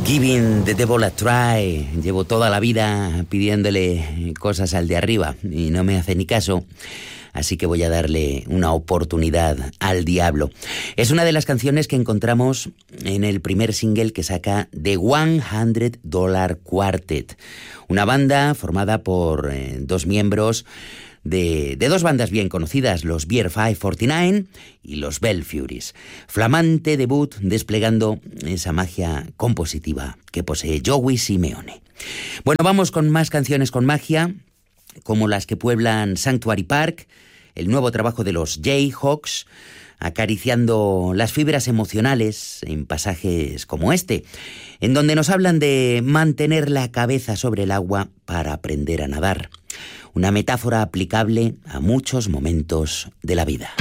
Giving the devil a try. Llevo toda la vida pidiéndole cosas al de arriba y no me hace ni caso. Así que voy a darle una oportunidad al diablo. Es una de las canciones que encontramos en el primer single que saca The $100 Quartet. Una banda formada por dos miembros de dos bandas bien conocidas, los Beer 549 y los Bell Furies. Flamante debut desplegando esa magia compositiva que posee Joey Simeone. Bueno, vamos con más canciones con magia, como las que pueblan Sanctuary Park, el nuevo trabajo de los Jayhawks, acariciando las fibras emocionales en pasajes como este, en donde nos hablan de mantener la cabeza sobre el agua para aprender a nadar. Una metáfora aplicable a muchos momentos de la vida.